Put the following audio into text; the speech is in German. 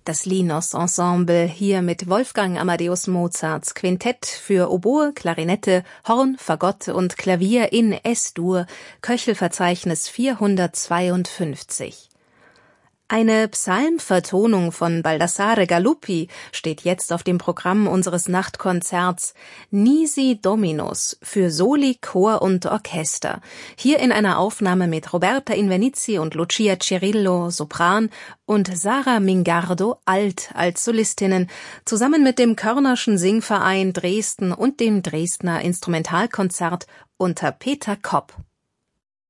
Das Linos-Ensemble, hier mit Wolfgang Amadeus Mozarts Quintett für Oboe, Klarinette, Horn, Fagott und Klavier in S-Dur, Köchelverzeichnis 452. Eine Psalmvertonung von Baldassare Galuppi steht jetzt auf dem Programm unseres Nachtkonzerts Nisi Dominus für Soli, Chor und Orchester. Hier in einer Aufnahme mit Roberta Invernizzi und Lucia Cirillo, Sopran, und Sarah Mingardo, Alt, als Solistinnen, zusammen mit dem Körnerschen Singverein Dresden und dem Dresdner Instrumentalkonzert unter Peter Kopp.